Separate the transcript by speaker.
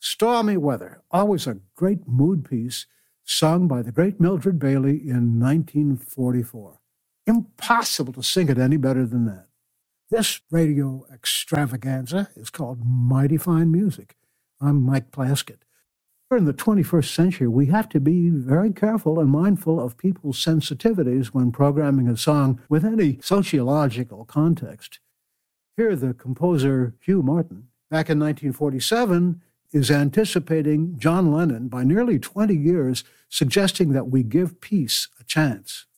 Speaker 1: Stormy Weather, always a great mood piece, sung by the great Mildred Bailey in 1944. Impossible to sing it any better than that. This radio extravaganza is called Mighty Fine Music. I'm Mike Plaskett. In the 21st century, we have to be very careful and mindful of people's sensitivities when programming a song with any sociological context. Here, the composer Hugh Martin, back in 1947, is anticipating John Lennon by nearly 20 years, suggesting that we give peace a chance.